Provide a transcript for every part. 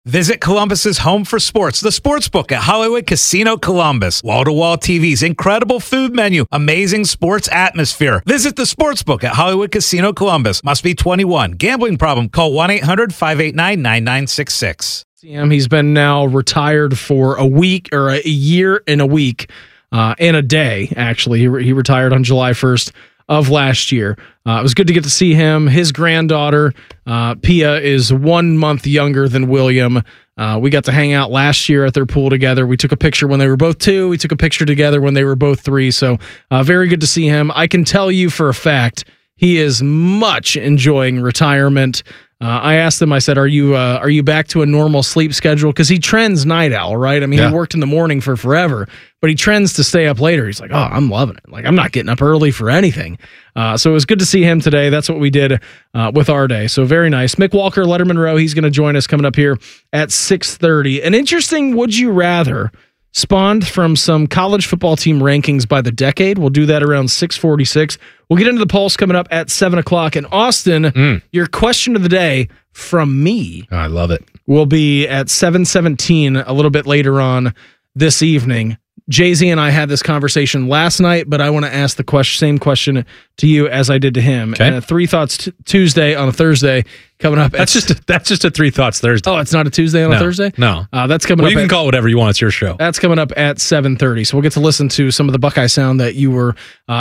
Visit Columbus's home for sports, the Sportsbook at Hollywood Casino Columbus. Wall-to-wall TVs, incredible food menu, amazing sports atmosphere. Visit the Sportsbook at Hollywood Casino Columbus. Must be 21. Gambling problem? Call 1-800-589-9966. He's been now retired for a week, or a year and a week, and a day, actually. He retired on July 1st of last year. It was good to get to see him. His granddaughter, Pia, is 1 month younger than William. We got to hang out last year at their pool together. We took a picture when they were both 2. We took a picture together when they were both 3. So very good to see him. I can tell you for a fact he is much enjoying retirement. I asked him, I said, are you back to a normal sleep schedule? Because he trends night owl, right? I mean, He worked in the morning for forever, but he trends to stay up later. He's like, oh, I'm loving it. Like, I'm not getting up early for anything. So it was good to see him today. That's what we did with our day. So very nice. Mick Walker, Letterman Row, he's going to join us coming up here at 6:30. An interesting would you rather spawned from some college football team rankings by the decade. We'll do that around 6:46. We'll get into the Pulse coming up at 7 o'clock. And Austin, your question of the day from me. I love it. Will be at 7:17 a little bit later on this evening. Jay-Z and I had this conversation last night, but I want to ask the same question to you as I did to him. Okay. And 3 Thoughts Tuesday on a Thursday coming up. That's just a 3 Thoughts Thursday. Oh, it's not a Tuesday on a Thursday? No. That's coming up. You can call it whatever you want. It's your show. That's coming up at 7:30. So we'll get to listen to some of the Buckeye sound that you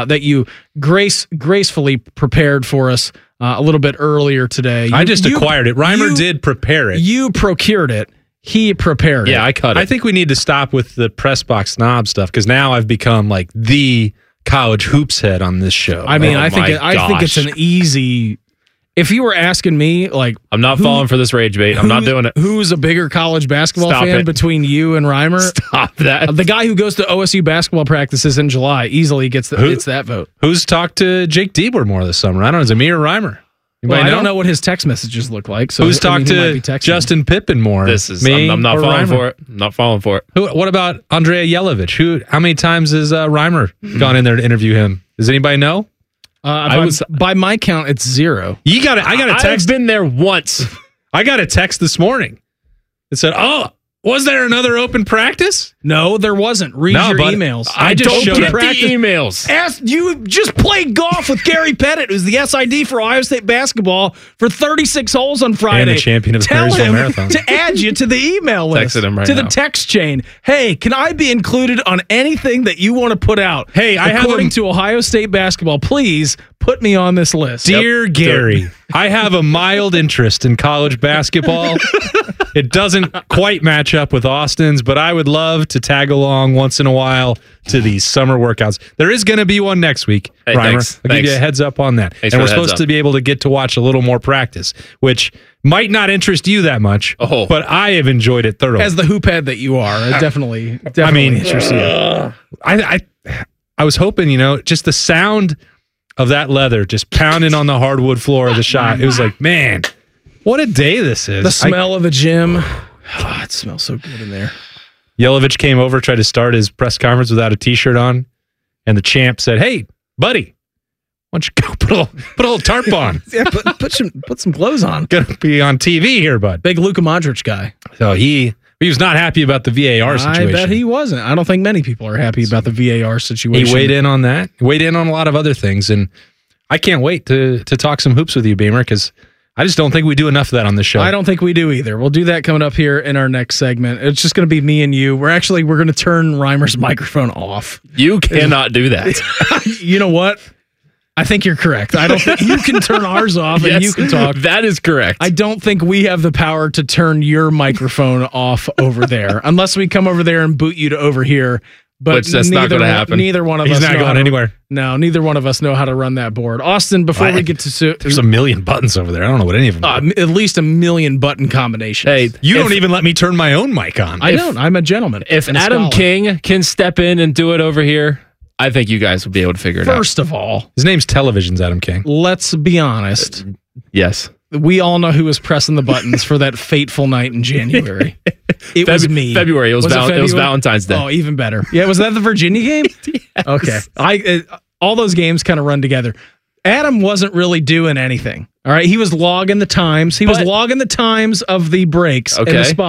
gracefully prepared for us a little bit earlier today. I just acquired it. Reimer did prepare it. You procured it. He prepared it. Yeah, I cut it. I think we need to stop with the press box snob stuff because now I've become like the college hoops head on this show. I mean, I think it's an easy. If you were asking me, like, I'm not falling for this rage bait. I'm not doing it. Who's a bigger college basketball fan between you and Reimer? Stop that. The guy who goes to OSU basketball practices in July easily gets that vote. Who's talked to Jake Diebler more this summer? I don't know. Is it me or Reimer? I don't know what his text messages look like. So who's talked to Justin Pippen more? This is me. I'm not falling for it. I'm not falling for it. What about Andrea Yelovich? How many times has Reimer gone in there to interview him? Does anybody know? By my count, it's 0. I got a text. I've been there once. I got a text this morning. It said, "Oh, was there another open practice?" No, there wasn't. Read your emails. I just don't get the emails. You just played golf with Gary Pettit, who's the SID for Ohio State basketball, for 36 holes on Friday. And the champion of the Marysville Marathon. To add you to the email list. Texted him right to now. the text chain. Hey, can I be included on anything that you want to put out? Hey, according to Ohio State basketball, please put me on this list. Dear Gary, I have a mild interest in college basketball. It doesn't quite match up with Austin's, but I would love to tag along once in a while to these summer workouts. There is going to be one next week, hey, Reimer. I'll give you a heads up on that. And we're supposed to be able to get to watch a little more practice, which might not interest you that much, but I have enjoyed it thoroughly. As the hoop head that you are, it definitely interests you. I was hoping, just the sound of that leather just pounding on the hardwood floor of the shop. It was like, man, what a day this is. The smell of the gym. Oh, it smells so good in there. Yelovich came over, tried to start his press conference without a T-shirt on, and the champ said, "Hey, buddy, why don't you go put a little tarp on? Yeah, put some clothes on. Gonna be on TV here, bud." Big Luka Modric guy. So he was not happy about the VAR situation. I bet he wasn't. I don't think many people are happy about the VAR situation. He weighed in on that. Weighed in on a lot of other things, and I can't wait to talk some hoops with you, Beamer, because I just don't think we do enough of that on this show. I don't think we do either. We'll do that coming up here in our next segment. It's just going to be me and you. We're going to turn Reimer's microphone off. You cannot do that. You know what? I think you're correct. I don't think you can turn ours off and you can talk. That is correct. I don't think we have the power to turn your microphone off over there unless we come over there and boot you to over here. But that's not going to happen. Neither one of us. He's not going anywhere. No, neither one of us know how to run that board. Austin, before we get to there's a million buttons over there. I don't know what any of them do. At least a million button combinations. Hey, you don't even let me turn my own mic on. I don't. I'm a gentleman. If Adam King can step in and do it over here, I think you guys will be able to figure it out. First of all, his name's Television's Adam King. Let's be honest. Yes. We all know who was pressing the buttons for that fateful night in January. It was me. February. It was Valentine's Day. Oh, even better. Yeah, was that the Virginia game? Yes. Okay. All those games kind of run together. Adam wasn't really doing anything. All right. He was logging the times. He was logging the times of the breaks in the spot.